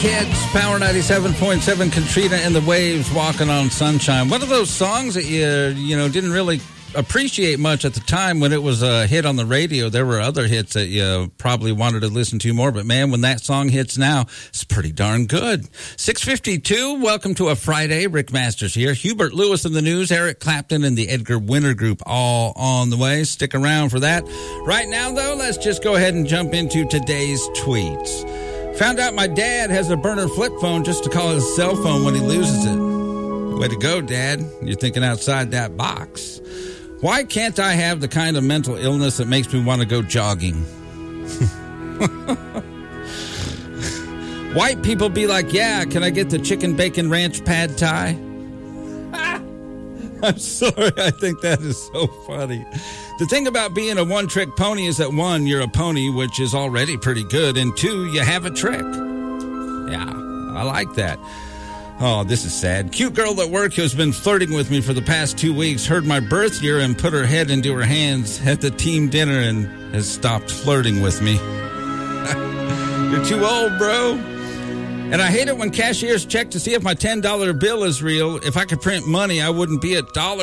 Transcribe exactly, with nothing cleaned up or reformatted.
Kids, Power ninety-seven point seven, Katrina and the Waves, Walking on Sunshine. One of those songs that you, you know, didn't really appreciate much at the time when it was a hit on the radio. There were other hits that you probably wanted to listen to more, but man, when that song hits now, it's pretty darn good. six fifty-two, welcome to a Friday. Rick Masters here. Hubert Lewis in the news, Eric Clapton and the Edgar Winter Group all on the way. Stick around for that. Right now, though, let's just go ahead and jump into today's tweets. Found out my dad has a burner flip phone just to call his cell phone when he loses it. Way to go, Dad. You're thinking outside that box. Why can't I have the kind of mental illness that makes me want to go jogging? White people be like, yeah, can I get the chicken bacon ranch pad thai? I'm sorry, I think that is so funny. The thing about being a one-trick pony is that, one, you're a pony, which is already pretty good, and two, you have a trick. Yeah, I like that. Oh, this is sad. Cute girl at work who's been flirting with me for the past two weeks heard my birth year and put her head into her hands at the team dinner and has stopped flirting with me. You're too old, bro. And I hate it when cashiers check to see if my ten dollar bill is real. If I could print money, I wouldn't be at Dollar